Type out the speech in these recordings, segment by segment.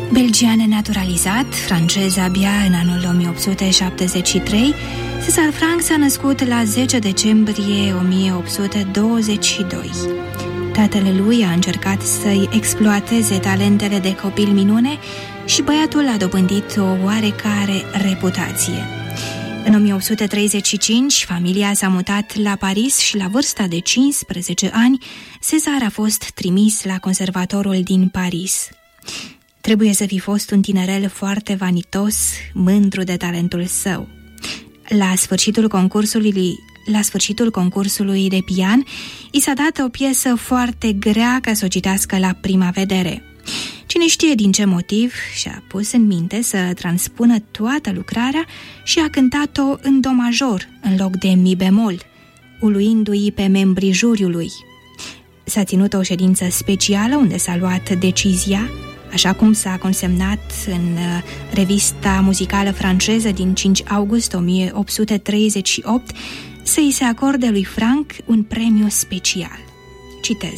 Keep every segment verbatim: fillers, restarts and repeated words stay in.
Belgian naturalizat, francez abia în anul o mie opt sute șaptezeci și trei, César Franck s-a născut la zece decembrie o mie opt sute douăzeci și doi. Tatăl lui a încercat să-i exploateze talentele de copil minune și băiatul a dobândit o oarecare reputație. În o mie opt sute treizeci și cinci, familia s-a mutat la Paris și la vârsta de cincisprezece ani, César a fost trimis la conservatorul din Paris. Trebuie să fi fost un tinerel foarte vanitos, mândru de talentul său. La sfârșitul concursului, la sfârșitul concursului de pian, i s-a dat o piesă foarte grea ca să o citească la prima vedere. Cine știe din ce motiv, și-a pus în minte să transpună toată lucrarea și a cântat-o în do major, în loc de mi bemol, uluindu-i pe membrii juriului. S-a ținut o ședință specială unde s-a luat decizia, așa cum s-a consemnat în revista muzicală franceză din cinci august o mie opt sute treizeci și opt, să-i se acorde lui Franck un premiu special. Citez.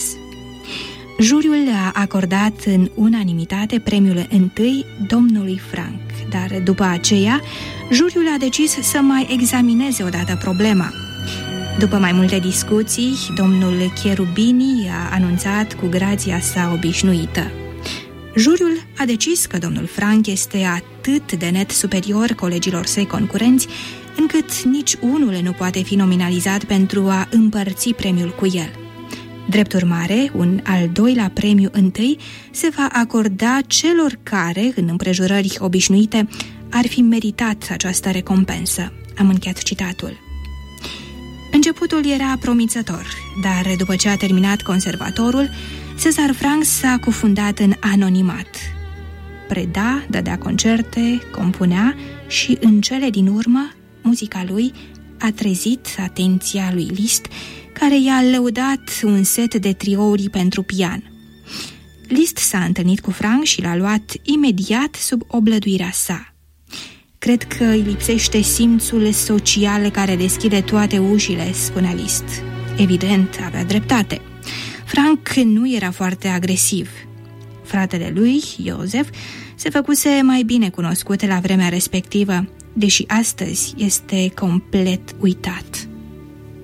Juriul a acordat în unanimitate premiul întâi domnului Franck, dar după aceea, juriul a decis să mai examineze odată problema. După mai multe discuții, domnul Cherubini a anunțat cu grația sa obișnuită. Juriul a decis că domnul Franck este atât de net superior colegilor săi concurenți, încât nici unul nu poate fi nominalizat pentru a împărți premiul cu el. Drept urmare, un al doilea premiu întâi se va acorda celor care, în împrejurări obișnuite, ar fi meritat această recompensă. Am încheiat citatul. Începutul era promițător, dar după ce a terminat conservatorul, César Franck s-a cufundat în anonimat. Preda, dădea concerte, compunea și, în cele din urmă, muzica lui a trezit atenția lui Liszt, care i-a lăudat un set de triouri pentru pian. Liszt s-a întâlnit cu Franck și l-a luat imediat sub oblăduirea sa. Cred că îi lipsește simțul social care deschide toate ușile, spunea Liszt. Evident, avea dreptate. Franck nu era foarte agresiv. Fratele lui, Joseph, se făcuse mai bine cunoscut la vremea respectivă, deși astăzi este complet uitat.